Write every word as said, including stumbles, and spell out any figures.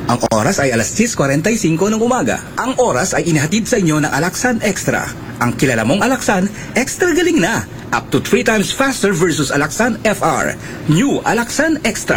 Ang oras ay alas siyes kuwarenta y singko ng umaga. Ang oras ay inihatid sa inyo ng Alaxan Extra. Ang kilala mong Alaxan, extra galing na. Up to three times faster versus Alaxan F R. New Alaxan Extra.